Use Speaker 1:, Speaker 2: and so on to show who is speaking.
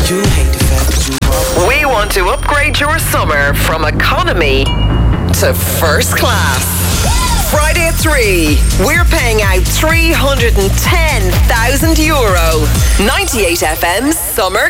Speaker 1: You hate the fact that you walk.
Speaker 2: We want to upgrade your summer from economy to first class. Friday at 3, we're paying out €310,000. 98 FM Summer